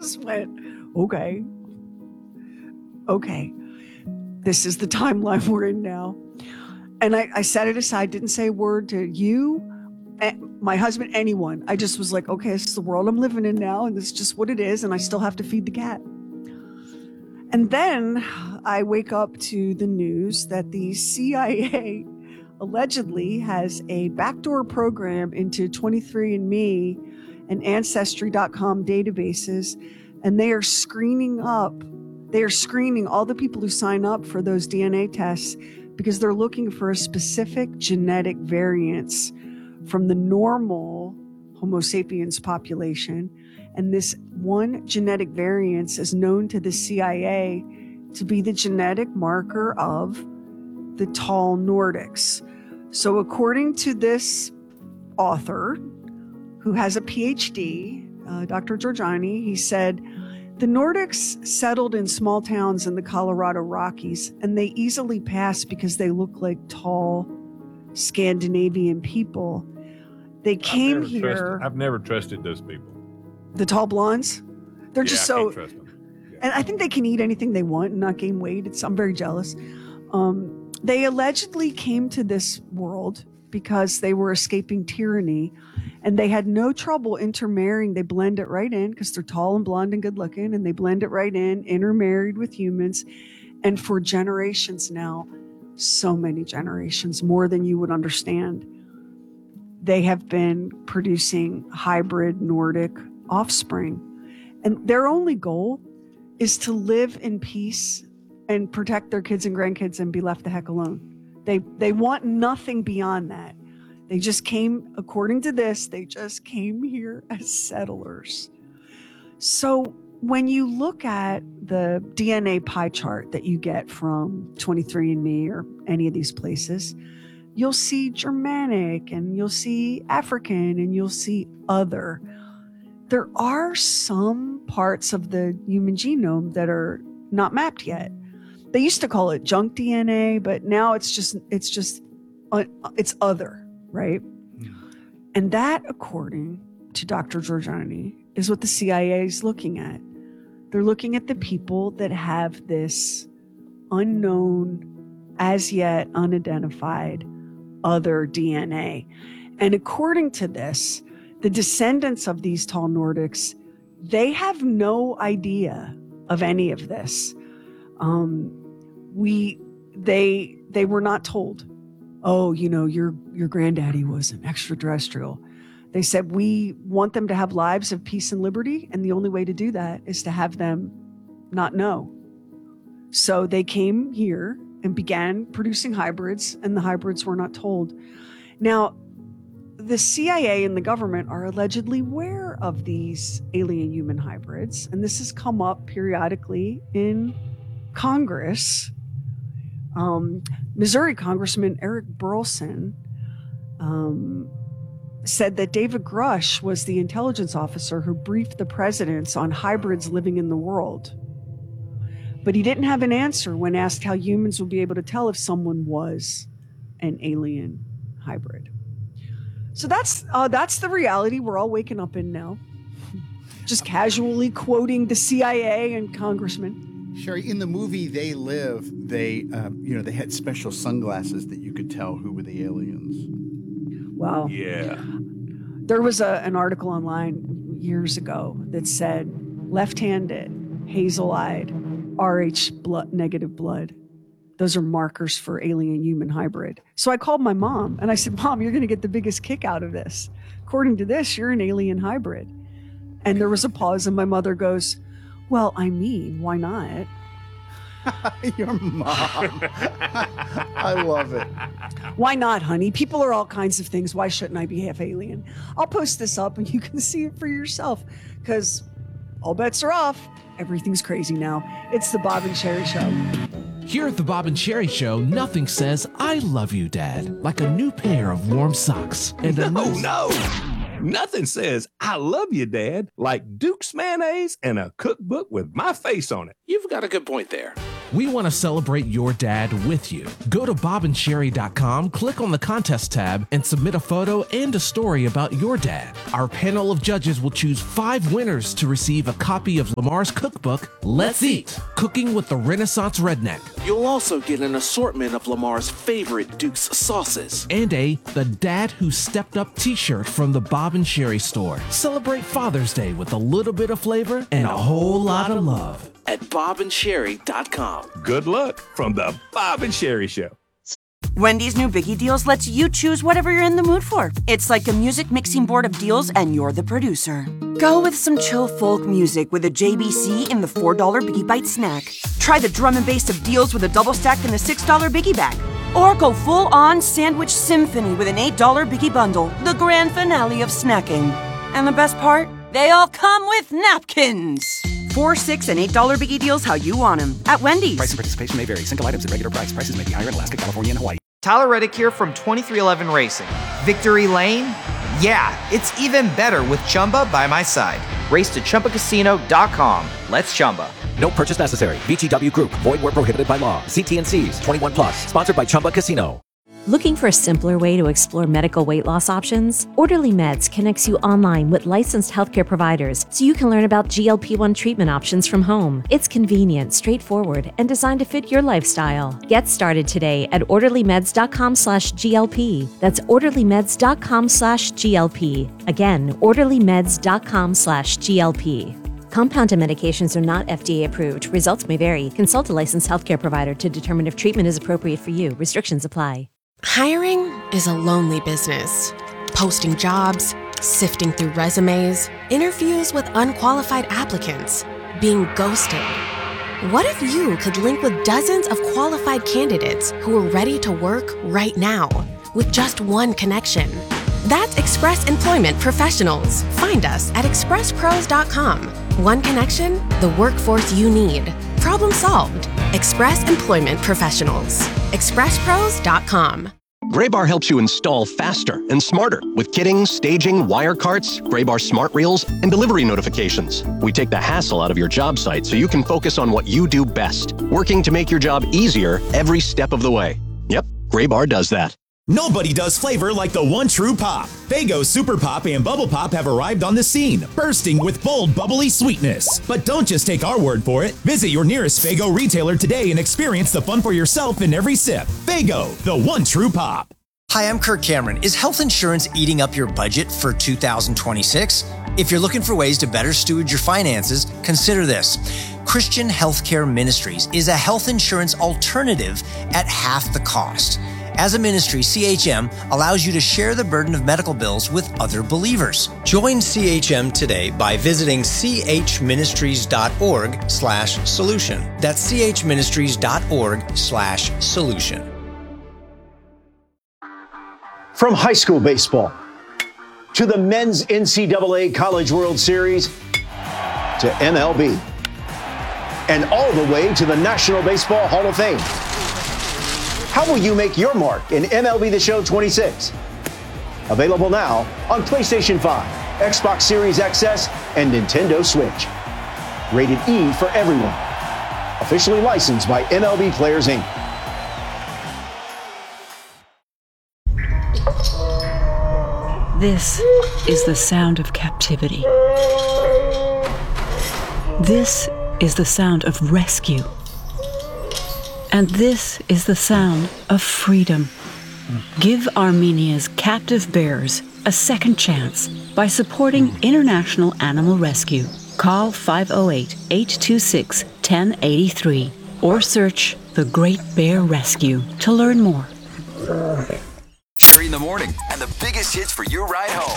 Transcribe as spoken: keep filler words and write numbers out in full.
just went, okay. Okay. This is the timeline we're in now. And I, I set it aside, didn't say a word to you, my husband, anyone. I just was like, okay, this is the world I'm living in now, and this is just what it is, and I still have to feed the cat. And then I wake up to the news that the C I A allegedly has a backdoor program into twenty-three and me and Ancestry dot com databases, and they are screening up, they are screening all the people who sign up for those D N A tests because they're looking for a specific genetic variance from the normal Homo sapiens population. And this one genetic variance is known to the C I A to be the genetic marker of the tall Nordics. So according to this author, who has a P H D, uh, Doctor Giorgiani, he said, the Nordics settled in small towns in the Colorado Rockies, and they easily pass because they look like tall Scandinavian people. They came I've here. Trusted, I've never trusted those people. The tall blondes? They're yeah, just I so. Can't trust them. Yeah. And I think they can eat anything they want and not gain weight. It's, I'm very jealous. Um, they allegedly came to this world because they were escaping tyranny, and they had no trouble intermarrying. They blend it right in because they're tall and blonde and good looking, and they blend it right in, intermarried with humans. And for generations now, so many generations, more than you would understand, they have been producing hybrid Nordic offspring. And their only goal is to live in peace and protect their kids and grandkids and be left the heck alone. They they want nothing beyond that. They just came, according to this, they just came here as settlers. So when you look at the D N A pie chart that you get from twenty-three and me or any of these places, you'll see Germanic and you'll see African and you'll see other. There are some parts of the human genome that are not mapped yet. They used to call it junk D N A, but now it's just, it's just, uh, it's other, right? Mm. And that, according to Doctor Giorgiani, is what the C I A is looking at. They're looking at the people that have this unknown, as yet unidentified other D N A. And according to this, the descendants of these tall Nordics, they have no idea of any of this. Um, we, they, they were not told, oh, you know, your, your granddaddy was an extraterrestrial. They said, we want them to have lives of peace and liberty. And the only way to do that is to have them not know. So they came here and began producing hybrids, and the hybrids were not told. Now, the C I A and the government are allegedly aware of these alien human hybrids, and this has come up periodically in Congress. Um, Missouri Congressman Eric Burlison um, said that David Grush was the intelligence officer who briefed the presidents on hybrids living in the world. But he didn't have an answer when asked how humans would be able to tell if someone was an alien hybrid. So that's uh, that's the reality we're all waking up in now. Just casually quoting the C I A and congressmen. Sherry, in the movie They Live, they uh, you know they had special sunglasses that you could tell who were the aliens. Wow. Yeah. There was a, an article online years ago that said left-handed, hazel-eyed, R H blood, negative blood. Those are markers for alien human hybrid. So I called my mom and I said, Mom, you're going to get the biggest kick out of this. According to this, you're an alien hybrid. And there was a pause and my mother goes, well, I mean, why not? Your mom. I love it. Why not, honey? People are all kinds of things. Why shouldn't I be half alien? I'll post this up and you can see it for yourself because all bets are off. Everything's crazy now. It's the Bob and Sherry Show. Here at the Bob and Sherry Show, nothing says I love you, Dad, like a new pair of warm socks. And no, a new... no. Nothing says I love you, Dad, like Duke's mayonnaise and a cookbook with my face on it. You've got a good point there. We want to celebrate your dad with you. Go to bob and sherry dot com, click on the contest tab, and submit a photo and a story about your dad. Our panel of judges will choose five winners to receive a copy of Lamar's cookbook, Let's Eat, Cooking with the Renaissance Redneck. You'll also get an assortment of Lamar's favorite Duke's sauces and a The Dad Who Stepped Up t-shirt from the Bob and Sherry store. Celebrate Father's Day with a little bit of flavor and a whole lot of love at bob and sherry dot com. Good luck from the Bob and Sherry Show. Wendy's new Biggie Deals lets you choose whatever you're in the mood for. It's like a music mixing board of deals, and you're the producer. Go with some chill folk music with a J B C in the four dollar Biggie Bite snack. Try the drum and bass of deals with a double stack in the six dollar Biggie Bag. Or go full-on sandwich symphony with an eight dollar Biggie Bundle, the grand finale of snacking. And the best part? They all come with napkins. Four, six, and eight dollar Biggie Deals how you want them at Wendy's. Price and participation may vary. Single items at regular price. Prices may be higher in Alaska, California, and Hawaii. Tyler Reddick here from twenty-three eleven Racing. Victory Lane? Yeah, it's even better with Chumba by my side. Race to Chumba Casino dot com. Let's Chumba. No purchase necessary. V G W Group. Void where prohibited by law. See T N Cs. twenty-one plus. Sponsored by Chumba Casino. Looking for a simpler way to explore medical weight loss options? Orderly Meds connects you online with licensed healthcare providers so you can learn about G L P one treatment options from home. It's convenient, straightforward, and designed to fit your lifestyle. Get started today at orderly meds dot com slash G L P. That's orderly meds dot com slash G L P. Again, orderly meds dot com slash G L P. Compounded medications are not F D A approved. Results may vary. Consult a licensed healthcare provider to determine if treatment is appropriate for you. Restrictions apply. Hiring is a lonely business. Posting jobs, sifting through resumes, interviews with unqualified applicants, being ghosted. What if you could link with dozens of qualified candidates who are ready to work right now with just one connection? That's Express Employment Professionals. Find us at express pros dot com. One connection, the workforce you need. Problem solved. Express Employment Professionals. express pros dot com. Graybar helps you install faster and smarter with kitting, staging, wire carts, Graybar smart reels, and delivery notifications. We take the hassle out of your job site so you can focus on what you do best, working to make your job easier every step of the way. Yep, Graybar does that. Nobody does flavor like the one true pop. Faygo Super Pop and Bubble Pop have arrived on the scene, bursting with bold, bubbly sweetness. But don't just take our word for it. Visit your nearest Faygo retailer today and experience the fun for yourself in every sip. Faygo, the one true pop. Hi, I'm Kirk Cameron. Is health insurance eating up your budget for two thousand twenty-six? If you're looking for ways to better steward your finances, consider this. Christian Healthcare Ministries is a health insurance alternative at half the cost. As a ministry, C H M allows you to share the burden of medical bills with other believers. Join C H M today by visiting chministries.org slash solution. That's chministries.org slash solution. From high school baseball to the men's N C double A College World Series to M L B and all the way to the National Baseball Hall of Fame. How will you make your mark in M L B The Show twenty-six? Available now on PlayStation five, Xbox Series X S, and Nintendo Switch. Rated E for everyone. Officially licensed by M L B Players, Incorporated. This is the sound of captivity. This is the sound of rescue. And this is the sound of freedom. Give Armenia's captive bears a second chance by supporting International Animal Rescue. Call five oh eight, eight two six, one oh eight three or search The Great Bear Rescue to learn more. Three in the morning and the biggest hits for your ride home.